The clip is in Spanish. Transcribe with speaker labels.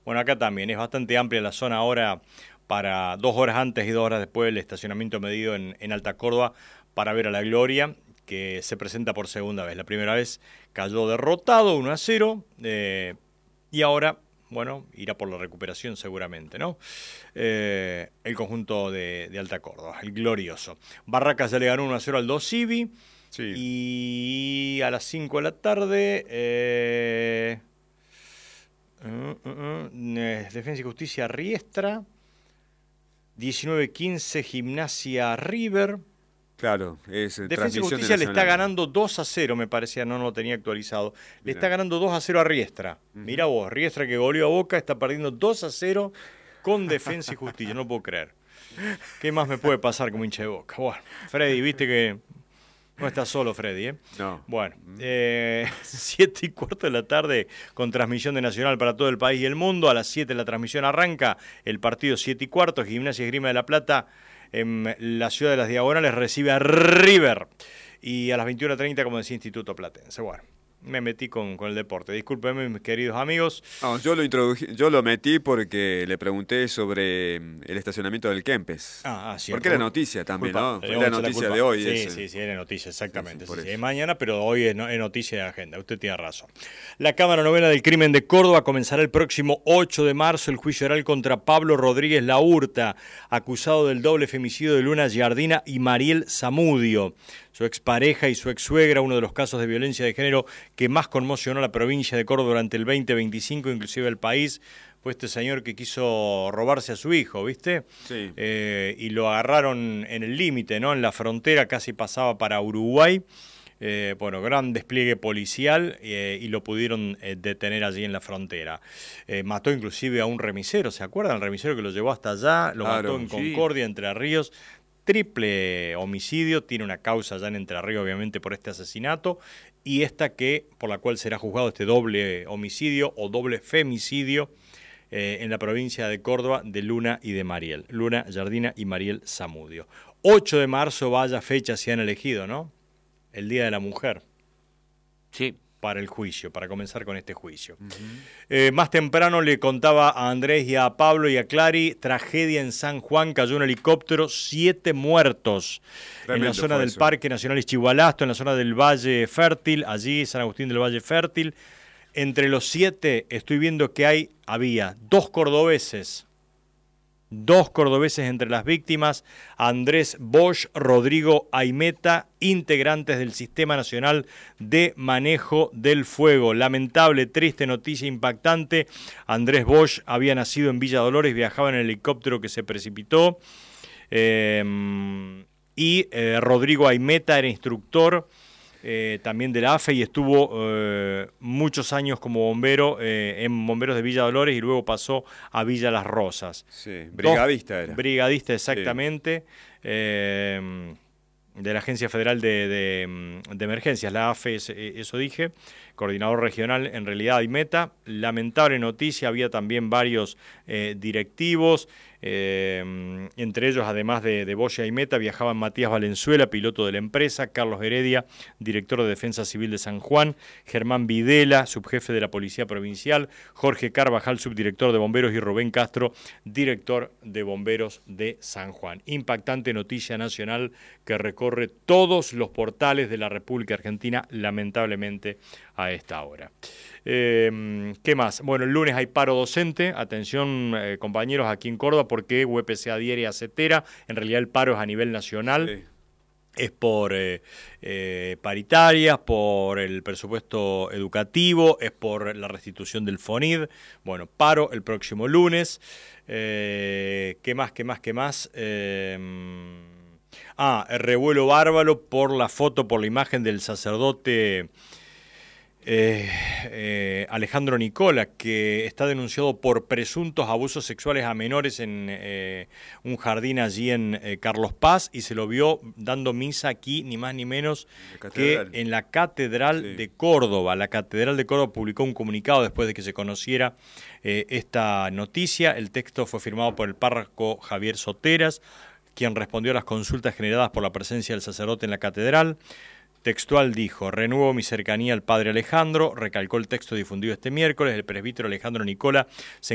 Speaker 1: Bueno, acá también es bastante amplia la zona ahora para 2 horas antes y 2 horas después del estacionamiento medido en Alta Córdoba para ver a la Gloria, que se presenta por segunda vez. La primera vez cayó derrotado 1-0 y ahora, bueno, irá por la recuperación seguramente, ¿no? El conjunto de Alta Córdoba, el glorioso. Barracas ya le ganó 1-0 al 2 Civi.
Speaker 2: Sí.
Speaker 1: Y a las 5 de la tarde, Defensa y Justicia Riestra, 19-15 Gimnasia River.
Speaker 2: Claro, es
Speaker 1: Defensa y
Speaker 2: transmisión de
Speaker 1: Justicia le está
Speaker 2: Nacional.
Speaker 1: ganando 2-0, me parecía, no lo tenía actualizado. Le
Speaker 2: Mirá.
Speaker 1: está ganando 2-0 a Riestra. Mirá vos, Riestra que goleó a Boca, está perdiendo 2-0 con Defensa y Justicia, no puedo creer. ¿Qué más me puede pasar como hincha de Boca? Bueno, Freddy, viste que no estás solo, Freddy, ¿eh?
Speaker 2: No.
Speaker 1: Bueno, 7:15 de la tarde con transmisión de Nacional para todo el país y el mundo. A las 7 la transmisión arranca. El partido 7:15, Gimnasia y Esgrima de la Plata en la ciudad de las Diagonales recibe a River. Y a las 21:30, como decía, Instituto Platense. Bueno, me metí con el deporte. Discúlpenme, mis queridos amigos.
Speaker 2: No, yo lo metí porque le pregunté sobre el estacionamiento del Kempes.
Speaker 1: Cierto.
Speaker 2: Porque era noticia también, ¿no? Fue la noticia de hoy.
Speaker 1: Sí, era noticia, exactamente.
Speaker 2: Sí,
Speaker 1: Sí,
Speaker 2: eso.
Speaker 1: es mañana, pero hoy es noticia de agenda. Usted tiene razón. La Cámara Novena del Crimen de Córdoba comenzará el próximo 8 de marzo el juicio oral contra Pablo Rodríguez Laurta, acusado del doble femicidio de Luna Giardina y Mariel Zamudio, su expareja y su exsuegra, uno de los casos de violencia de género que más conmocionó a la provincia de Córdoba durante el 2025, inclusive el país. Fue este señor que quiso robarse a su hijo, ¿viste?
Speaker 2: Sí.
Speaker 1: Y lo agarraron en el límite, ¿no? En la frontera, casi pasaba para Uruguay. Bueno, gran despliegue policial y lo pudieron detener allí en la frontera. Mató inclusive a un remisero, ¿se acuerdan? El remisero que lo llevó hasta allá, lo
Speaker 2: Claro,
Speaker 1: mató en
Speaker 2: sí.
Speaker 1: Concordia, Entre Ríos. Triple homicidio, tiene una causa ya en Entre Ríos, obviamente, por este asesinato, y esta por la cual será juzgado este doble homicidio o doble femicidio en la provincia de Córdoba de Luna y de Mariel. Luna Giardina y Mariel Zamudio. 8 de marzo, vaya fecha se han elegido, ¿no? El Día de la Mujer.
Speaker 3: Sí.
Speaker 1: Para el juicio, para comenzar con este juicio. Más temprano le contaba a Andrés y a Pablo y a Clary, tragedia en San Juan, cayó un helicóptero, 7 muertos.
Speaker 2: Tremendo
Speaker 1: en la zona del
Speaker 2: eso.
Speaker 1: Parque Nacional Ischigualasto, en la zona del Valle Fértil, allí San Agustín del Valle Fértil. Entre los 7 estoy viendo que había 2 cordobeses entre las víctimas, Andrés Bosch, Rodrigo Aimeta, integrantes del Sistema Nacional de Manejo del Fuego. Lamentable, triste noticia impactante. Andrés Bosch había nacido en Villa Dolores, viajaba en el helicóptero que se precipitó. Rodrigo Aimeta era instructor también de la AFE y estuvo muchos años como bombero en Bomberos de Villa Dolores y luego pasó a Villa Las Rosas.
Speaker 2: Sí, brigadista era.
Speaker 1: Brigadista, exactamente, de la Agencia Federal de Emergencias, la AFE, eso dije, coordinador regional en realidad Aimeta. Lamentable noticia, había también varios directivos. Entre ellos, además de Bosch y Aimeta, viajaban Matías Valenzuela, piloto de la empresa, Carlos Heredia, director de Defensa Civil de San Juan, Germán Videla, subjefe de la Policía Provincial, Jorge Carvajal, subdirector de Bomberos, y Rubén Castro, director de Bomberos de San Juan. Impactante noticia nacional que recorre todos los portales de la República Argentina, lamentablemente, a esta hora. ¿Qué más? Bueno, el lunes hay paro docente. Atención, compañeros, aquí en Córdoba, porque UPC adhiere a CETERA. En realidad el paro es a nivel nacional.
Speaker 2: Sí.
Speaker 1: Es por paritarias, por el presupuesto educativo, es por la restitución del FONID. Bueno, paro el próximo lunes. ¿Qué más? Revuelo bárbaro por la foto, por la imagen del sacerdote Alejandro Nicola, que está denunciado por presuntos abusos sexuales a menores en un jardín allí en Carlos Paz, y se lo vio dando misa aquí, ni más ni menos que en la Catedral de Córdoba. La Catedral de Córdoba publicó un comunicado después de que se conociera esta noticia. El texto fue firmado por el párroco Javier Soteras, quien respondió a las consultas generadas por la presencia del sacerdote en la catedral. Textual dijo: renuevo mi cercanía al padre Alejandro. Recalcó el texto difundido este miércoles. El presbítero Alejandro Nicola se